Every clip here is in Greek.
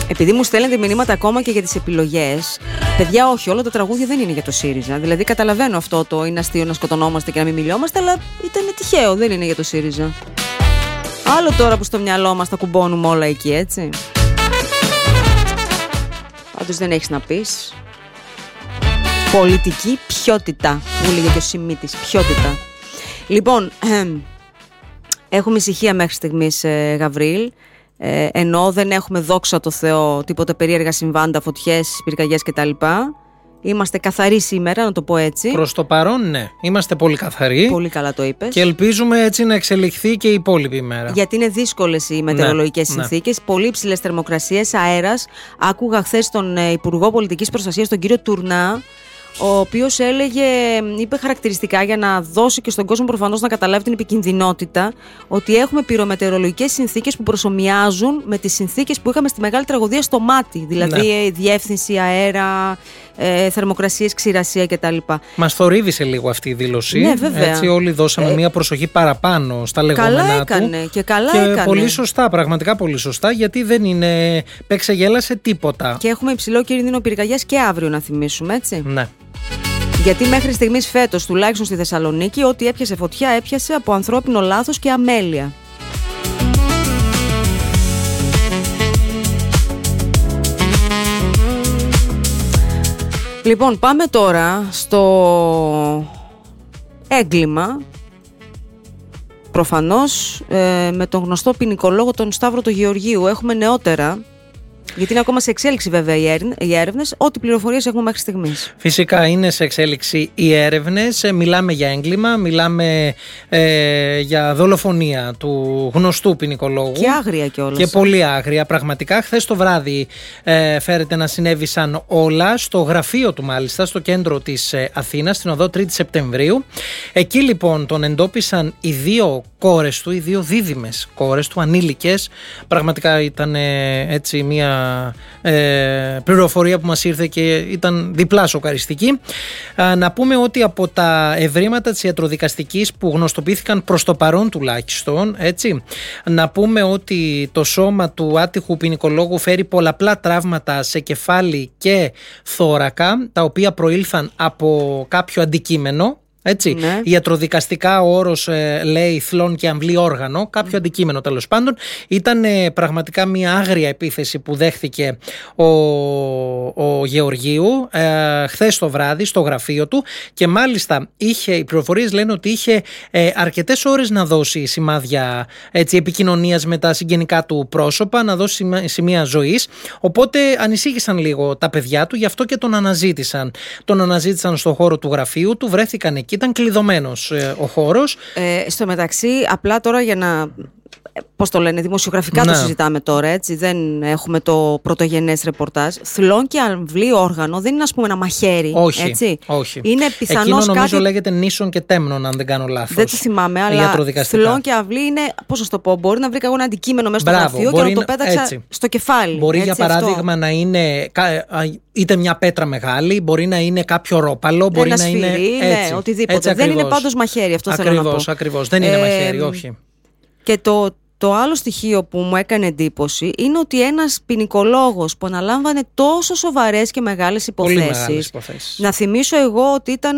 Επειδή μου στέλνετε μηνύματα ακόμα και για τις επιλογές, παιδιά, όχι, όλα τα τραγούδια δεν είναι για το ΣΥΡΙΖΑ. Δηλαδή, καταλαβαίνω αυτό το είναι αστείο να σκοτωνόμαστε και να μην μιλιόμαστε, αλλά ήταν τυχαίο, δεν είναι για το ΣΥΡΙΖΑ. Άλλο τώρα που στο μυαλό μας τα κουμπώνουμε όλα εκεί, έτσι. Πάντως δεν έχεις να πεις. Πολιτική ποιότητα, μου λέγε και ο Σιμίτης, ποιότητα. Λοιπόν, έχουμε ησυχία μέχρι στιγμής, Γαβρίλ. Ενώ δεν έχουμε, δόξα τω Θεώ, τίποτα περίεργα συμβάντα, φωτιές, πυρκαγιές κτλ. Είμαστε καθαροί σήμερα, να το πω έτσι. Προς το παρόν, ναι. Είμαστε πολύ καθαροί. Πολύ καλά το είπες. Και ελπίζουμε έτσι να εξελιχθεί και η υπόλοιπη ημέρα. Γιατί είναι δύσκολες οι μετεωρολογικές συνθήκες. Πολύ υψηλές θερμοκρασίες, αέρας. Άκουγα χθες τον Υπουργό Πολιτικής Προστασίας, τον κύριο Τουρνά, ο οποίος είπε χαρακτηριστικά για να δώσει και στον κόσμο προφανώς να καταλάβει την επικινδυνότητα, ότι έχουμε πυρομετεωρολογικές συνθήκες που προσομοιάζουν με τις συνθήκες που είχαμε στη μεγάλη τραγωδία στο Μάτι. Δηλαδή διεύθυνση, αέρα, θερμοκρασίες, ξηρασία κτλ. Μας θορύβησε λίγο αυτή η δήλωση. Ναι, βέβαια. Έτσι, όλοι δώσαμε μια προσοχή παραπάνω στα λεγόμενά καλά έκανε, του. Και καλά έκανε. Πολύ σωστά, πραγματικά πολύ σωστά, γιατί δεν είναι παίξε-γέλασε τίποτα. Και έχουμε υψηλό κίνδυνο πυρκαγιάς και αύριο, να θυμίσουμε, έτσι. Ναι. Γιατί μέχρι στιγμής φέτος, τουλάχιστον στη Θεσσαλονίκη, ό,τι έπιασε φωτιά έπιασε από ανθρώπινο λάθος και αμέλεια. Λοιπόν, πάμε τώρα στο έγκλημα, προφανώς με τον γνωστό ποινικολόγο τον Σταύρο το Γεωργίου. Έχουμε νεότερα, γιατί είναι ακόμα σε εξέλιξη βέβαια οι έρευνες, ό,τι πληροφορίες έχουμε μέχρι στιγμής. Φυσικά είναι σε εξέλιξη οι έρευνες, μιλάμε για έγκλημα, μιλάμε για δολοφονία του γνωστού ποινικολόγου. Και άγρια κιόλας. Και πολύ άγρια πραγματικά. Χθες το βράδυ φέρεται να συνέβησαν όλα στο γραφείο του, μάλιστα, στο κέντρο της Αθήνας, στην οδό 3η Σεπτεμβρίου. Εκεί λοιπόν τον εντόπισαν οι δύο κόρες του, οι δύο δίδυμες κόρες του, ανήλικες. Πραγματικά ήταν έτσι μια πληροφορία που μας ήρθε και ήταν διπλά σοκαριστική. Να πούμε ότι από τα ευρήματα της ιατροδικαστικής που γνωστοποιήθηκαν προς το παρόν τουλάχιστον, έτσι, να πούμε ότι το σώμα του άτυχου ποινικολόγου φέρει πολλαπλά τραύματα σε κεφάλι και θώρακα, τα οποία προήλθαν από κάποιο αντικείμενο. Έτσι. Ναι. Ιατροδικαστικά ο όρος λέει θλόν και αμβλή όργανο, κάποιο αντικείμενο τέλος πάντων. Ήταν πραγματικά μια άγρια επίθεση που δέχθηκε ο Γεωργίου χθες το βράδυ στο γραφείο του, και μάλιστα οι πληροφορίες λένε ότι είχε αρκετές ώρες να δώσει σημάδια επικοινωνίας με τα συγγενικά του πρόσωπα, να δώσει σημεία ζωής, οπότε ανησύχησαν λίγο τα παιδιά του, γι' αυτό και τον αναζήτησαν. Τον αναζήτησαν στο χώρο του γραφείου του, βρέθηκαν εκεί. Ήταν κλειδωμένος ο χώρος. Στο μεταξύ, απλά τώρα για να... Πώς το λένε, δημοσιογραφικά το συζητάμε τώρα, έτσι. Δεν έχουμε το πρωτογενές ρεπορτάζ. Θλόν και αμβλή όργανο δεν είναι, ας πούμε, ένα μαχαίρι. Όχι. Έτσι. Όχι. Είναι πιθανώς εκείνο νομίζω κάτι... λέγεται νήσον και τέμνον, αν δεν κάνω λάθος. Δεν το θυμάμαι, αλλά θλόν και αυλή είναι, πώς να το πω, μπορεί να βρήκα εγώ ένα αντικείμενο μέσα στο γραφείο και να το πέταξα στο κεφάλι. Μπορεί, έτσι, για παράδειγμα, να είναι είτε μια πέτρα μεγάλη, μπορεί να είναι κάποιο ρόπαλο, μπορεί να είναι. Ναι, οτιδήποτε. Δεν είναι πάντως μαχαίρι, αυτό θέλω να πω. Ακριβώς. Δεν είναι μαχαίρι, όχι. Και το άλλο στοιχείο που μου έκανε εντύπωση είναι ότι ένας ποινικολόγος που αναλάμβανε τόσο σοβαρές και μεγάλες υποθέσεις. Να θυμίσω εγώ ότι ήταν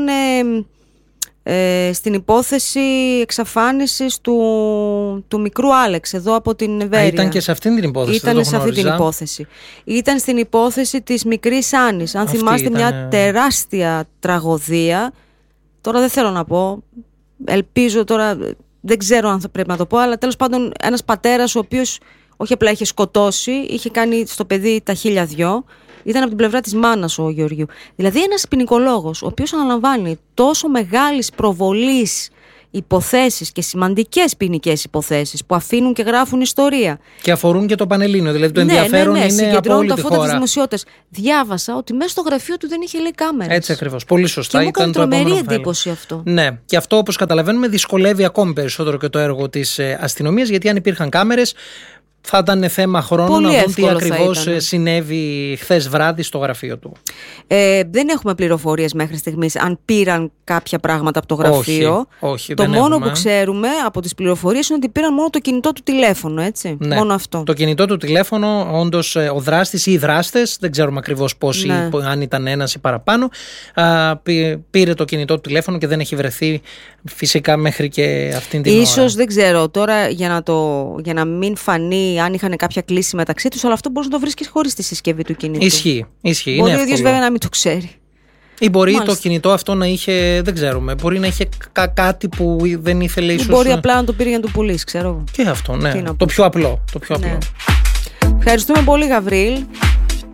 στην υπόθεση εξαφάνισης του μικρού Άλεξ εδώ από την Βέρεια. Ήταν και σε αυτήν την υπόθεση. Ήταν σε αυτή την υπόθεση. Ήταν στην υπόθεση της μικρής Άννης. Αν θυμάστε, μια τεράστια τραγωδία. Τώρα δεν θέλω να πω. Ελπίζω τώρα... Δεν ξέρω αν θα πρέπει να το πω, αλλά τέλος πάντων ένας πατέρας ο οποίος όχι απλά είχε σκοτώσει, είχε κάνει στο παιδί τα 1002, ήταν από την πλευρά της μάνας ο Γεωργίου. Δηλαδή ένας ποινικολόγος ο οποίος αναλαμβάνει τόσο μεγάλης προβολής υποθέσεις και σημαντικές ποινικές υποθέσεις που αφήνουν και γράφουν ιστορία. Και αφορούν και το Πανελλήνιο, δηλαδή το ενδιαφέρον είναι από όλη τη χώρα. Της δημοσιότητας. Διάβασα ότι μέσα στο γραφείο του δεν είχε, λέει, κάμερες. Έτσι ακριβώς. Πολύ σωστά. Και μου έκανε τρομερή εντύπωση αυτό. Ναι, και αυτό, όπως καταλαβαίνουμε, δυσκολεύει ακόμη περισσότερο και το έργο της αστυνομίας, γιατί αν υπήρχαν κάμερες, Θα ήταν θέμα χρόνου πολύ να δουν τι ακριβώς συνέβη χθες βράδυ στο γραφείο του. Δεν έχουμε πληροφορίες μέχρι στιγμής αν πήραν κάποια πράγματα από το γραφείο. Όχι, το μόνο που ξέρουμε από τις πληροφορίες είναι ότι πήραν μόνο το κινητό του τηλέφωνο, έτσι. Ναι, μόνο αυτό. Το κινητό του τηλέφωνο, όντως ο δράστης ή οι δράστες, δεν ξέρουμε ακριβώς πόσοι, ναι, αν ήταν ένας ή παραπάνω, πήρε το κινητό του τηλέφωνο και δεν έχει βρεθεί φυσικά μέχρι και αυτήν την ώρα. Ίσως, δεν ξέρω τώρα, για να μην φανεί αν είχαν κάποια κλίση μεταξύ τους, αλλά αυτό μπορείς να το βρίσκεις χωρίς τη συσκευή του κινητού. Ισχύει. Μπορεί ο ίδιος βέβαια να μην το ξέρει. Ή μπορεί το κινητό αυτό να είχε, δεν ξέρουμε, μπορεί να είχε κάτι που δεν ήθελε ίσως. Ή μπορεί απλά να το πήρε για να το πουλήσει, ξέρω εγώ. Και αυτό, ναι. Το πιο απλό. Ναι. Ευχαριστούμε πολύ, Γαβρίλ.